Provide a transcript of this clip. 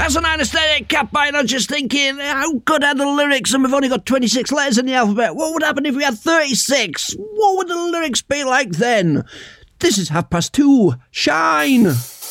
That's an anesthetic, Capine. I'm just thinking, how good are the lyrics? And we've only got 26 letters in the alphabet. What would happen if we had 36? What would the lyrics be like then? This is 2:30. Shine!